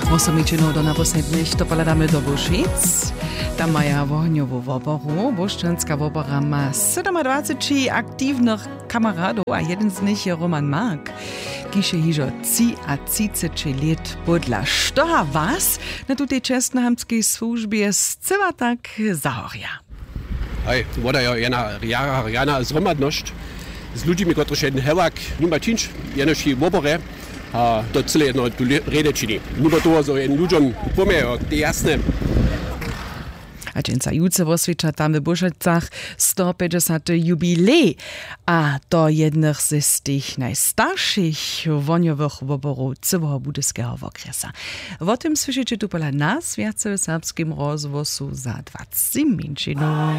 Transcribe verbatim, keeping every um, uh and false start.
Osomicino do naposledných to poladamy do Bušic. Tam maja ohňovú woboru. Buščanská wobora má dwadzieścia sedem aktívnych kamarádov a jeden z nich je Roman Mark. Kiše hižo ci a ciceče let podľa. Štoha vás na tutej čestnohamtskej službie zcela tak zahoria? Hej, voda je jedna jara, jana zhromadnosť s ľuďmi, ktorí jeden hevak, nima činč, jenoši wobore, a to celé jedno tu rede čini. Nima toho, so jeden ľuďom pomiejo, to je jasné. A dženca júce osviča tam v Bušicach stopäťdesiaty jubilej. A to jednych z tých najstarších woňových woborov celého Budyského okresa. O tym słyszycie tu pola nas, viacej w serbskim rozwosu za dwadzieścia minut.